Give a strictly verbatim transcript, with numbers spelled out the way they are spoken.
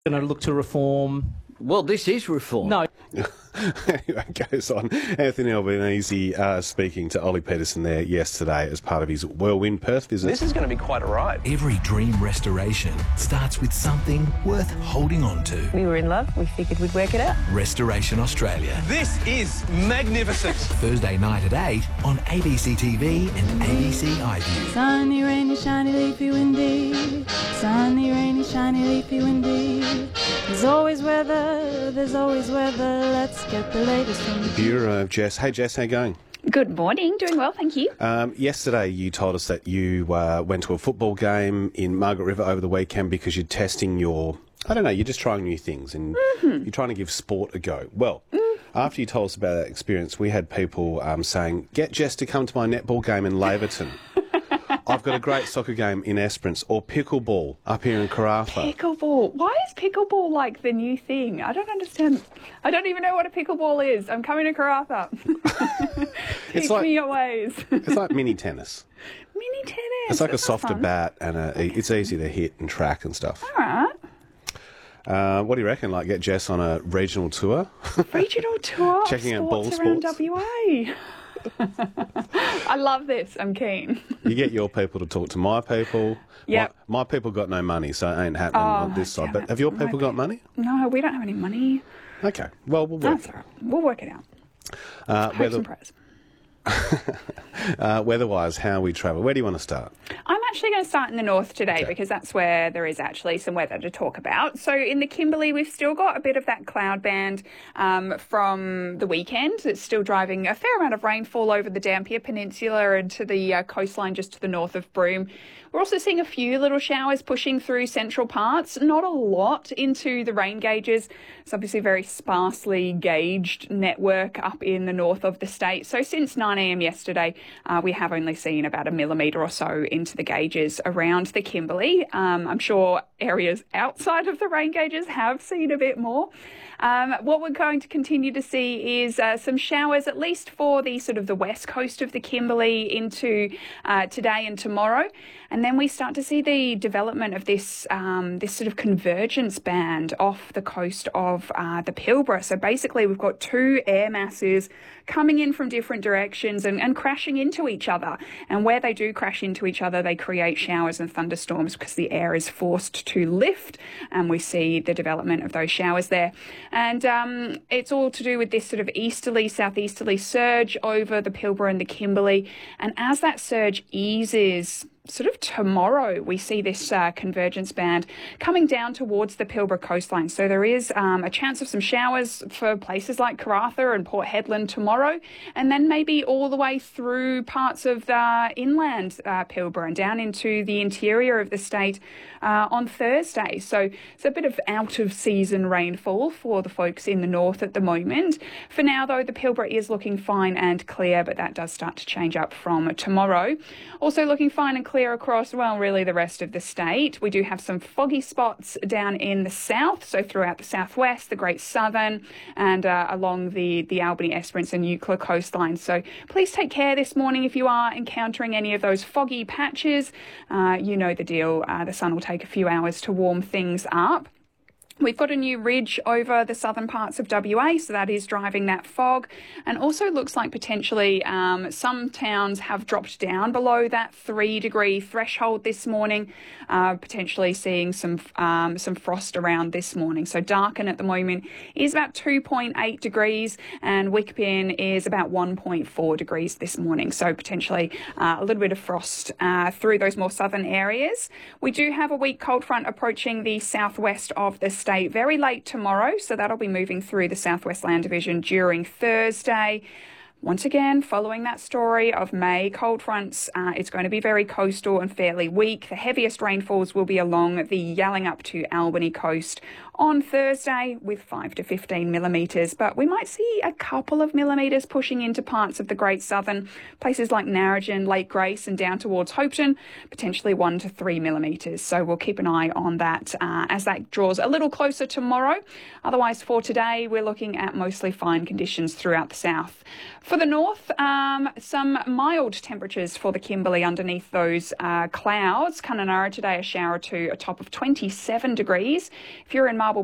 going to look to reform. Well, this is reform. No. Anyway, it goes on. Anthony Albanese uh, speaking to Ollie Peterson there yesterday as part of his Whirlwind Perth visit. This is going to be quite a ride. Every dream restoration starts with something worth holding on to. We were in love. We figured we'd work it out. Restoration Australia. This is magnificent. Thursday night at eight on A B C T V and A B C iView. Sunny, rainy, shiny, leafy, windy. Sunny, rainy, shiny, leafy, windy. There's always weather, there's always weather. Let's get the latest from the Bureau of Jess. Hey, Jess, how you going? Good morning. Doing well, thank you. Um, yesterday you told us that you uh, went to a football game in Margaret River over the weekend because you're testing your, I don't know, you're just trying new things and mm-hmm. you're trying to give sport a go. Well, mm. after you told us about that experience, we had people um, saying, get Jess to come to my netball game in Laverton. I've got a great soccer game in Esperance, or pickleball up here in Karratha. Pickleball. Why is pickleball like the new thing? I don't understand. I don't even know what a pickleball is. I'm coming to Karratha. Teach like, me your ways. It's like mini tennis. Mini tennis. It's like That's a softer fun. bat, and a, it's easy to hit and track and stuff. All right. Uh, what do you reckon? Like, get Jess on a regional tour? Regional tour. Checking out ball around sports. W A. I love this. I'm keen. You get your people to talk to my people. Yep. My, my people got no money, so it ain't happening Oh, on this side. damn But it. have your My people got money? No, we don't have any money. Okay. Well, we'll work. That's all right. We'll work it out. Uh, Hopes weather, and prayers. uh, weather-wise, how we travel. Where do you want to start? I'm actually going to start in the north today Okay. because that's where there is actually some weather to talk about. So in the Kimberley, we've still got a bit of that cloud band um, from the weekend. It's still driving a fair amount of rainfall over the Dampier Peninsula and to the uh, coastline just to the north of Broome. We're also seeing a few little showers pushing through central parts, not a lot into the rain gauges. It's obviously a very sparsely gauged network up in the north of the state. So since nine a m yesterday, uh, we have only seen about a millimetre or so into the gauges around the Kimberley. Um, I'm sure areas outside of the rain gauges have seen a bit more. Um, what we're going to continue to see is uh, some showers, at least for the sort of the west coast of the Kimberley into uh, today and tomorrow. And then we start to see the development of this um, this sort of convergence band off the coast of uh, the Pilbara. So basically we've got two air masses coming in from different directions and, and crashing into each other. And where they do crash into each other, they create showers and thunderstorms because the air is forced to lift. And we see the development of those showers there. And um, it's all to do with this sort of easterly, southeasterly surge over the Pilbara and the Kimberley. And as that surge eases, sort of tomorrow, we see this uh, convergence band coming down towards the Pilbara coastline. So there is um, a chance of some showers for places like Karratha and Port Hedland tomorrow, and then maybe all the way through parts of the inland uh, Pilbara and down into the interior of the state uh, on Thursday. So it's a bit of out-of-season rainfall for the folks in the north at the moment. For now, though, the Pilbara is looking fine and clear, but that does start to change up from tomorrow. Also looking fine and clear across, well, really the rest of the state. We do have some foggy spots down in the south, so throughout the southwest, the Great Southern, and uh, along the, the Albany, Esperance and Eucla coastline. So please take care this morning if you are encountering any of those foggy patches. Uh, you know the deal. Uh, the sun will take a few hours to warm things up. We've got a new ridge over the southern parts of W A, so that is driving that fog. And also looks like potentially um, some towns have dropped down below that three degree threshold this morning, uh, potentially seeing some um, some frost around this morning. So Darkin at the moment is about two point eight degrees and Wickpin is about one point four degrees this morning. So potentially uh, a little bit of frost uh, through those more southern areas. We do have a weak cold front approaching the southwest of the state very late tomorrow, so that'll be moving through the Southwest Land Division during Thursday. Once again, following that story of May cold fronts, uh, it's going to be very coastal and fairly weak. The heaviest rainfalls will be along the Yalling up to Albany coast on Thursday with five to fifteen millimetres, but we might see a couple of millimetres pushing into parts of the Great Southern, places like Narrogin, Lake Grace and down towards Hopeton, potentially one to three millimetres. So we'll keep an eye on that uh, as that draws a little closer tomorrow. Otherwise for today, we're looking at mostly fine conditions throughout the south. For the north, um, some mild temperatures for the Kimberley underneath those uh, clouds. Kununurra today, a shower or two, a top of twenty-seven degrees. If you're in Marble